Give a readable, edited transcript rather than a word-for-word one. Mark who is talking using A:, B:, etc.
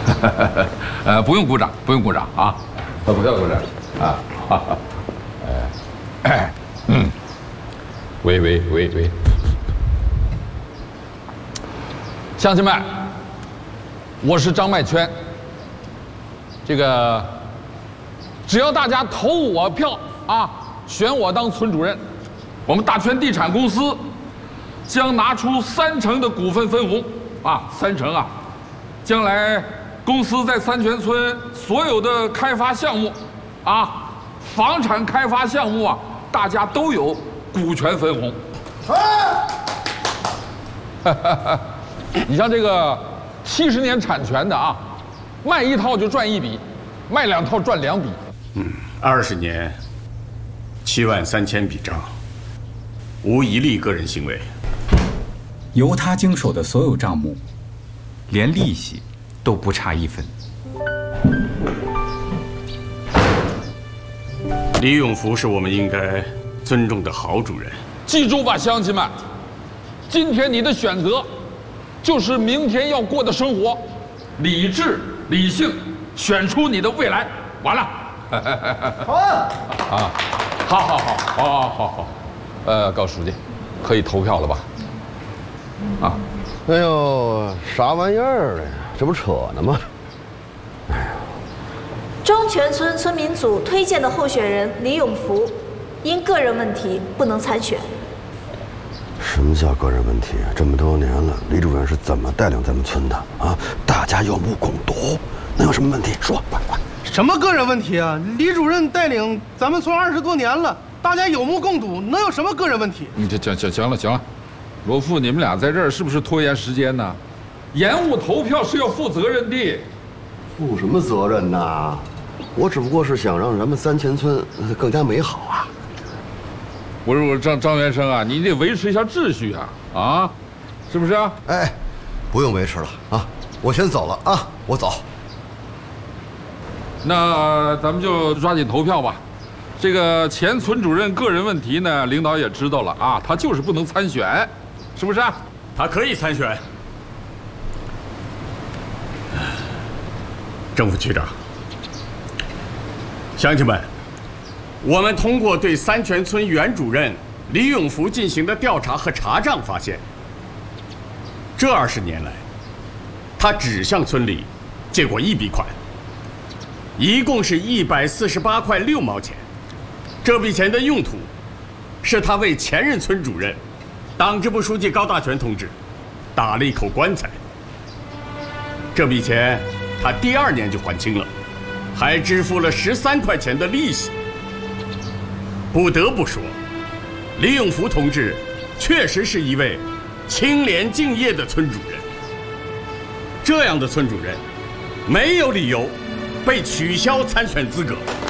A: 不用鼓掌，不用鼓掌啊，不要鼓掌啊。喂，乡亲们，我是张麦圈。这个，只要大家投我票啊，选我当村主任，我们大圈地产公司将拿出30%的股份分红啊，30%啊，将来公司在三泉村所有的开发项目啊，房产开发项目啊，大家都有股权分红。你像这个70年产权的啊，卖1套就赚1笔，卖2套赚2笔。
B: 20年，73000笔账，无一例个人行为。
C: 由他经手的所有账目，连利息都不差1分。
B: 李永福是我们应该尊重的好主人。
A: 记住吧，乡亲们，今天你的选择，就是明天要过的生活。理智、理性，选出你的未来。完了。好啊！好。告书记，可以投票了吧？啊！
D: 哎呦，啥玩意儿呀？这不扯呢吗？哎呀！
E: 中泉村村民组推荐的候选人李永福，因个人问题不能参选。
D: 什么叫个人问题？这么多年了，李主任是怎么带领咱们村的啊？大家有目共睹，能有什么问题？说，快！
F: 什么个人问题啊？李主任带领咱们村20多年了，大家有目共睹，能有什么个人问题？
A: 你这行了，罗富，你们俩在这儿是不是拖延时间呢？延误投票是要负责任的。
D: 负什么责任呢？我只不过是想让咱们三泉村更加美好啊。
A: 我说张元生啊，你得维持一下秩序啊，是不是啊？
D: 哎，不用维持了啊，我先走了啊，我走。
A: 那咱们就抓紧投票吧。这个前村主任个人问题呢，领导也知道了啊，他就是不能参选，是不是啊？
B: 他可以参选。政府局长，乡亲们，我们通过对三泉村原主任李永福进行的调查和查账发现，这20年来，他只向村里借过1笔款，一共是148块6毛钱。这笔钱的用途，是他为前任村主任、党支部书记高大全同志打了一口棺材。这笔钱他第2年就还清了，还支付了13块钱的利息。不得不说，李永福同志确实是一位清廉敬业的村主任。这样的村主任，没有理由被取消参选资格。